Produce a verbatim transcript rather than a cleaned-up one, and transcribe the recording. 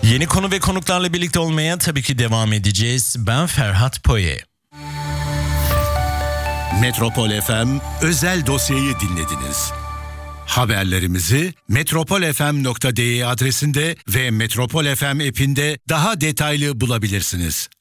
Yeni konu ve konuklarla birlikte olmaya tabii ki devam edeceğiz. Ben Ferhat Poye. Metropol F M özel dosyayı dinlediniz. Haberlerimizi metropolfm nokta de adresinde ve Metropol F M app'inde daha detaylı bulabilirsiniz.